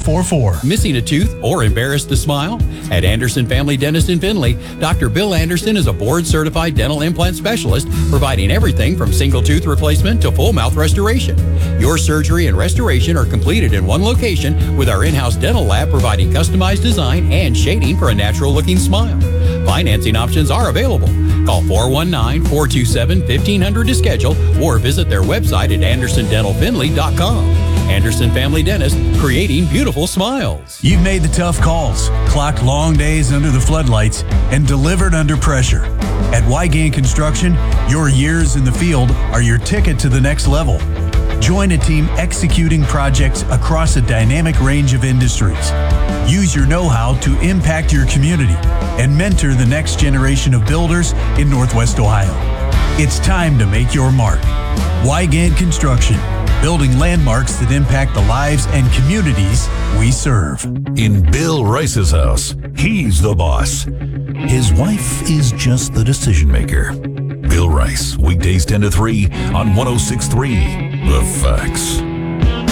844. Missing a tooth or embarrassed to smile? At Anderson Family Dentist in Findlay, Dr. Bill Anderson is a board-certified dental implant specialist, providing everything from single tooth replacement to full mouth restoration. Your surgery and restoration are completed in one location with our in-house dental lab providing customized design and shading for a natural-looking smile. Financing options are available. Call 419-427-1500 to schedule or visit their website at andersondentalfindlay.com. Anderson Family Dentist, creating beautiful smiles. You've made the tough calls, clocked long days under the floodlights, and delivered under pressure. At Wygant Construction, your years in the field are your ticket to the next level. Join a team executing projects across a dynamic range of industries. Use your know-how to impact your community and mentor the next generation of builders in Northwest Ohio. It's time to make your mark. Wygant Construction, building landmarks that impact the lives and communities we serve. In Bill Rice's house, he's the boss. His wife is just the decision maker. Bill Rice, weekdays 10 to 3 on 106.3 The Facts.